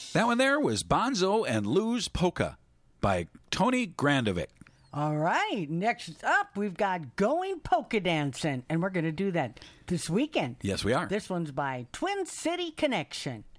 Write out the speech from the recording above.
That one there was Bonzo and Lou's Polka by Tony Grandovic. All right. Next up, we've got Going Polka Dancing, and we're going to do that this weekend. Yes, we are. This one's by Twin City Connection.